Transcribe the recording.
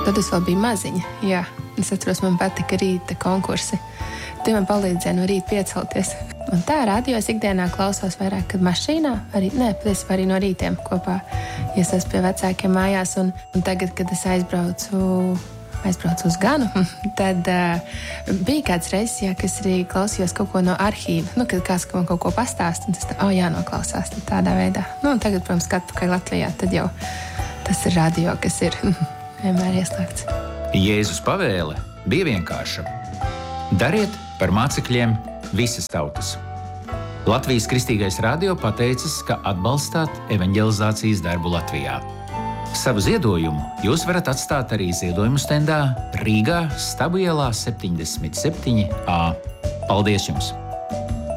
Tad es vēl biju maziņa, jā. Es atceros, man patika rīta konkursi. Tie man palīdzēja no rīta piecelties. Un tā radio es ikdienā klausos vairāk, kad mašīnā, arī no rītiem kopā, ja es esmu pie vecākiem mājās. Un tagad, kad es aizbraucu uz Ganu, tad bija kāds reizes, jā, kas arī klausījos kaut ko no arhīva. Kad kāds man kaut ko pastāst, un tas jānoklausās tādā veidā. Un tagad, protams, atpakaļ Latvijā, tad jau tas ir radio, kas ir vienmēr ieslēgts. Jēzus pavēle bija vienkārša. Dariet par mācekļiem visas tautas. Latvijas Kristīgais radio pateicas, ka atbalstāt evaņģelizācijas darbu Latvijā. Savu ziedojumu jūs varat atstāt arī ziedojumu stendā Rīgā, Stabu ielā 77A. Paldies jums!